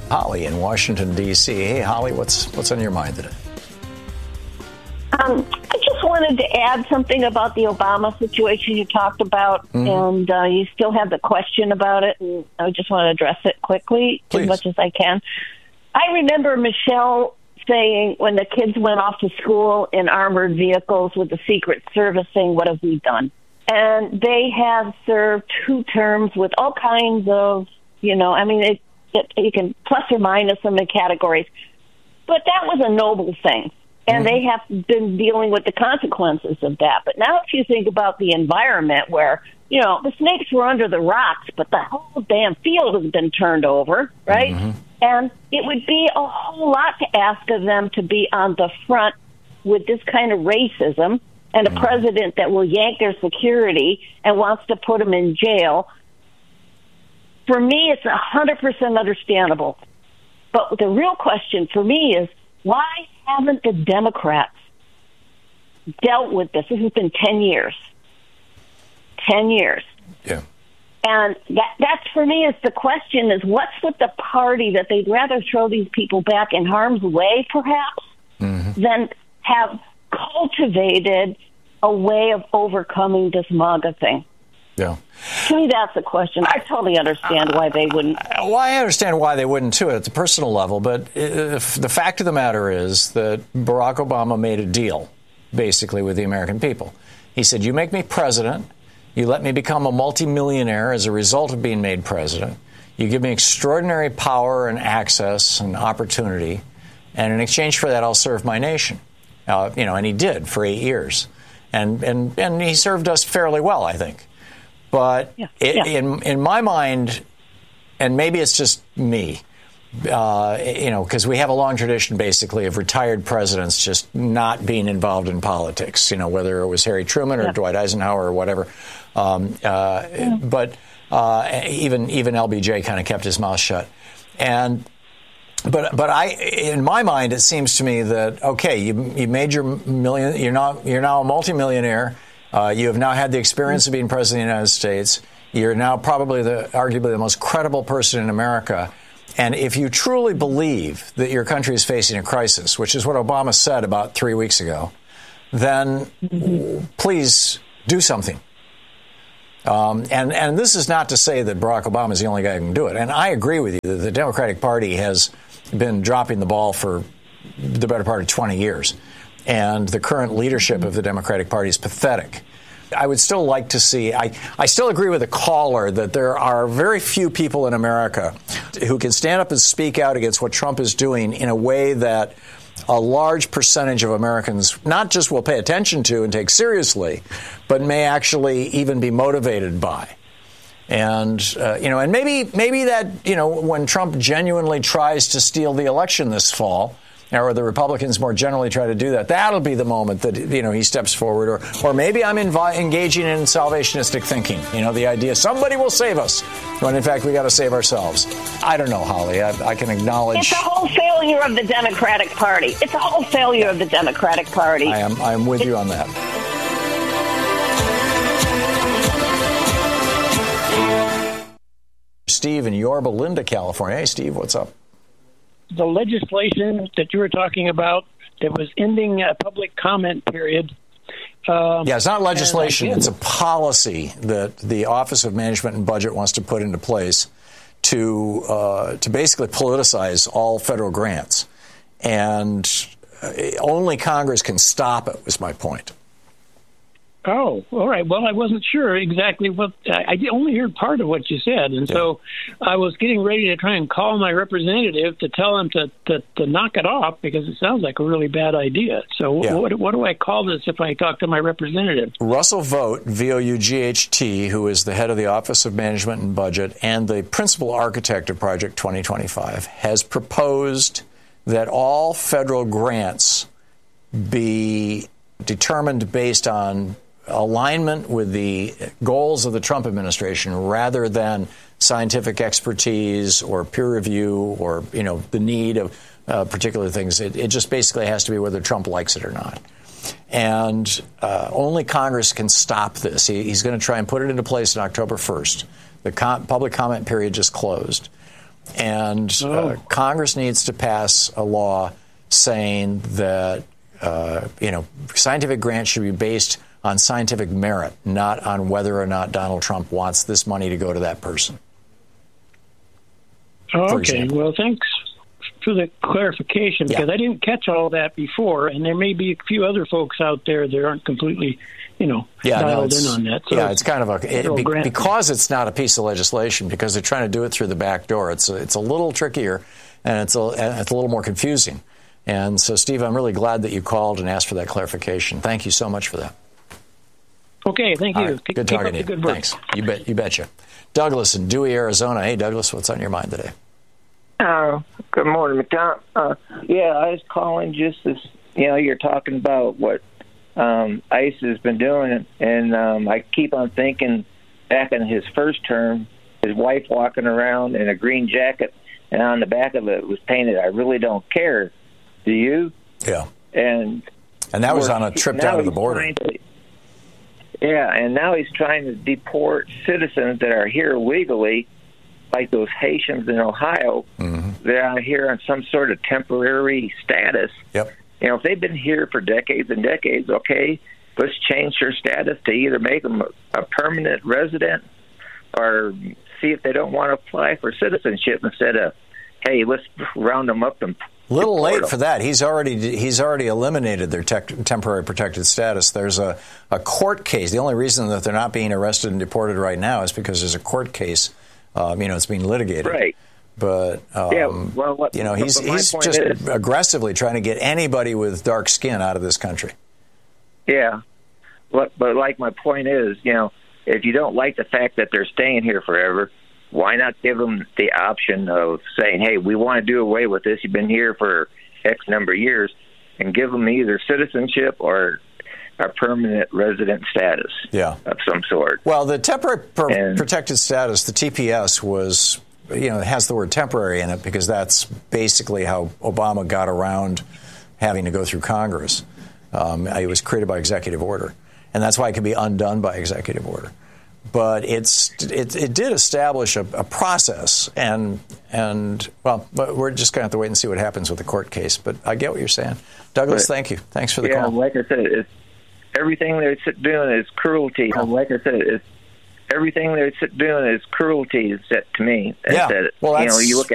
Holly in Washington, D.C. Hey, Holly, what's on your mind today? I just wanted to add something about the Obama situation you talked about, and you still have the question about it, and I just want to address it quickly, Please. as much as I can. I remember Michelle saying when the kids went off to school in armored vehicles with the Secret Service saying, what have we done? And they have served 2 terms with all kinds of, you can plus or minus them in categories. But that was a noble thing. And they have been dealing with the consequences of that. But now if you think about the environment where, the snakes were under the rocks, but the whole damn field has been turned over, right? Mm-hmm. And it would be a whole lot to ask of them to be on the front with this kind of racism and a president that will yank their security and wants to put them in jail. For me, it's 100% understandable. But the real question for me is, why haven't the Democrats dealt with this? This has been 10 years. 10 years. Yeah. And that's for me is the question is, what's with the party that they'd rather throw these people back in harm's way, perhaps, than have cultivated a way of overcoming this MAGA thing? Yeah. To me, that's the question. I totally understand why they wouldn't. Well, I understand why they wouldn't, too, at the personal level. But the fact of the matter is that Barack Obama made a deal, basically, with the American people. He said, you make me president. You let me become a multimillionaire as a result of being made president. You give me extraordinary power and access and opportunity. And in exchange for that, I'll serve my nation. And he did for 8 years. And he served us fairly well, I think. But in my mind, and maybe it's just me, because we have a long tradition, basically, of retired presidents just not being involved in politics, whether it was Harry Truman or Dwight Eisenhower or whatever. But even LBJ kind of kept his mouth shut. But in my mind, it seems to me that, okay, you made your million, you're now a multimillionaire. You have now had the experience of being president of the United States. You're now probably arguably the most credible person in America. And if you truly believe that your country is facing a crisis, which is what Obama said about 3 weeks ago, then please do something. And this is not to say that Barack Obama is the only guy who can do it. And I agree with you that the Democratic Party has been dropping the ball for the better part of 20 years. And the current leadership of the Democratic Party is pathetic. I would still like to see, I still agree with the caller that there are very few people in America who can stand up and speak out against what Trump is doing in a way that a large percentage of Americans not just will pay attention to and take seriously, but may actually even be motivated by. And, and maybe that, when Trump genuinely tries to steal the election this fall, or the Republicans more generally try to do that, that'll be the moment that, he steps forward. Or maybe I'm engaging in salvationistic thinking, the idea somebody will save us, when in fact we got to save ourselves. I don't know, Holly. I can acknowledge. It's a whole failure of the Democratic Party. It's a whole failure of the Democratic Party. I am with you on that. Steve in Yorba Linda, California. Hey, Steve, what's up? The legislation that you were talking about that was ending a public comment period. It's not legislation. It's a policy that the Office of Management and Budget wants to put into place to basically politicize all federal grants. And only Congress can stop it, was my point. Oh, all right. Well, I wasn't sure exactly what I only heard part of what you said. And so I was getting ready to try and call my representative to tell him to knock it off, because it sounds like a really bad idea. So what do I call this if I talk to my representative? Russell Vought, V-O-U-G-H-T, who is the head of the Office of Management and Budget and the principal architect of Project 2025, has proposed that all federal grants be determined based on alignment with the goals of the Trump administration rather than scientific expertise or peer review or, the need of particular things. It just basically has to be whether Trump likes it or not. And only Congress can stop this. He's going to try and put it into place on October 1st. The public comment period just closed. And Congress needs to pass a law saying that, scientific grants should be based on scientific merit, not on whether or not Donald Trump wants this money to go to that person. Okay. Well, thanks for the clarification, because I didn't catch all that before, and there may be a few other folks out there that aren't completely, dialed in on that. So it's kind of because it's not a piece of legislation, because they're trying to do it through the back door. It's a little trickier, and it's a little more confusing. And so, Steve, I'm really glad that you called and asked for that clarification. Thank you so much for that. Okay, thank you. Right. Good talking to you. Good work. Thanks. You betcha. Douglas in Dewey, Arizona. Hey, Douglas, what's on your mind today? Good morning, Tom. I was calling just as, you're talking about what ICE has been doing, and I keep on thinking back in his first term, his wife walking around in a green jacket, and on the back of it was painted, "I really don't care. Do you?" Yeah. And that was on a trip down to the border. And now he's trying to deport citizens that are here legally, like those Haitians in Ohio. Mm-hmm. They're out here on some sort of temporary status. Yep. If they've been here for decades and decades, okay, let's change their status to either make them a permanent resident or see if they don't want to apply for citizenship instead of, hey, let's round them up and a little late for that. He's already eliminated their temporary protected status. There's a court case. The only reason that they're not being arrested and deported right now is because there's a court case. It's being litigated. Right. But he's just aggressively trying to get anybody with dark skin out of this country. Yeah. But like my point is, if you don't like the fact that they're staying here forever, why not give them the option of saying, hey, we want to do away with this. You've been here for X number of years, and give them either citizenship or a permanent resident status of some sort. Well, the temporary protected status, the TPS, was, has the word temporary in it because that's basically how Obama got around having to go through Congress. It was created by executive order, and that's why it can be undone by executive order. But it did establish a process, but we're just going to have to wait and see what happens with the court case. But I get what you're saying. Douglas, thank you. Thanks for the call. Like I said, everything they're doing is cruelty. Like I said, everything they're doing is cruelty, to me. Yeah. Well, you look at